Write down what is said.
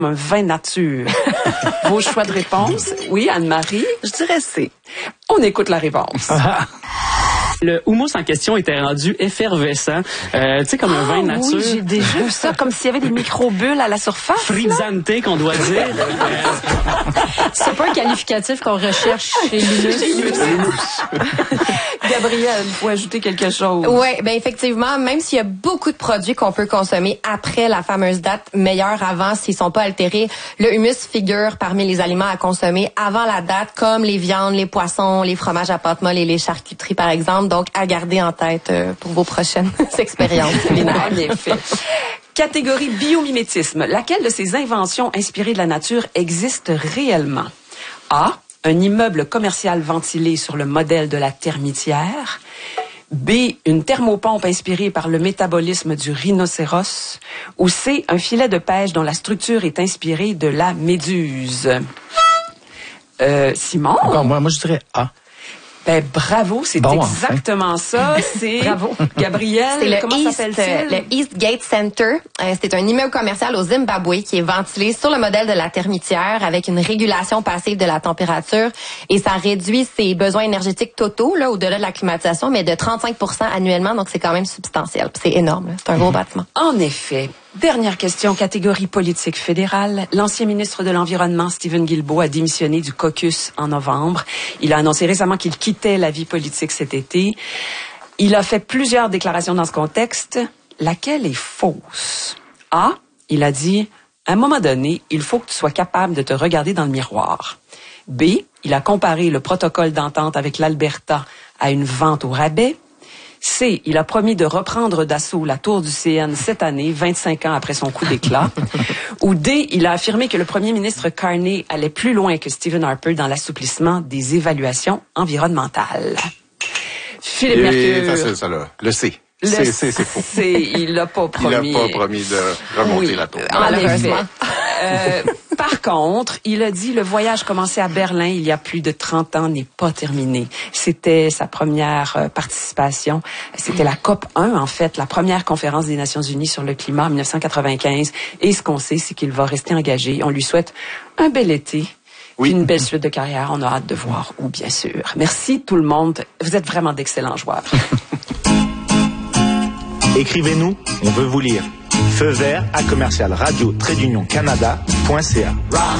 un vin nature. Vos choix de réponse? Oui, Anne-Marie? Je dirais C. On écoute la réponse. Le houmous en question était rendu effervescent, tu sais, comme un vin nature. Oui, j'ai déjà vu ça, comme s'il y avait des micro-bulles à la surface. Frizzante, qu'on doit dire. C'est pas un qualificatif qu'on recherche chez Linus. Gabrielle, il faut ajouter quelque chose. Oui, ben effectivement, même s'il y a beaucoup de produits qu'on peut consommer après la fameuse date, meilleurs avant s'ils sont pas altérés, le humus figure parmi les aliments à consommer avant la date, comme les viandes, les poissons, les fromages à pâte molle et les charcuteries, par exemple. Donc, à garder en tête pour vos prochaines expériences culinaires. En effet. Catégorie biomimétisme. Laquelle de ces inventions inspirées de la nature existe réellement? A. Un immeuble commercial ventilé sur le modèle de la termitière. B. Une thermopompe inspirée par le métabolisme du rhinocéros. Ou C. Un filet de pêche dont la structure est inspirée de la méduse. Simon? Encore moi je dirais A. Ben bravo, c'est bon, exactement ça. C'est Bravo. Gabrielle. C'est comment s'appelle-t-il? le Eastgate Center. C'est un immeuble commercial au Zimbabwe qui est ventilé sur le modèle de la termitière avec une régulation passive de la température et ça réduit ses besoins énergétiques totaux là au-delà de la climatisation, mais de 35% annuellement. Donc c'est quand même substantiel. C'est énorme. Là. C'est un gros bâtiment. En effet. Dernière question, catégorie politique fédérale. L'ancien ministre de l'Environnement, Stephen Guilbeault, a démissionné du caucus en novembre. Il a annoncé récemment qu'il quittait la vie politique cet été. Il a fait plusieurs déclarations dans ce contexte. Laquelle est fausse? A, il a dit, à un moment donné, il faut que tu sois capable de te regarder dans le miroir. B, il a comparé le protocole d'entente avec l'Alberta à une vente au rabais. C, il a promis de reprendre d'assaut la tour du CN cette année, 25 ans après son coup d'éclat. Ou D, il a affirmé que le premier ministre Carney allait plus loin que Stephen Harper dans l'assouplissement des évaluations environnementales. Philippe Mercure. Facile, ça, là. Le C. C'est faux. Il n'a pas promis. Il n'a pas promis de remonter la tour. En effet. Par contre, il a dit le voyage commencé à Berlin il y a plus de 30 ans n'est pas terminé. C'était sa première participation. C'était la COP 1, en fait, la première conférence des Nations Unies sur le climat en 1995. Et ce qu'on sait, c'est qu'il va rester engagé. On lui souhaite un bel été. Oui. Puis une belle suite de carrière. On a hâte de voir où, bien sûr. Merci tout le monde. Vous êtes vraiment d'excellents joueurs. Écrivez-nous, on veut vous lire. Feu vert à commercial radio-canada.ca.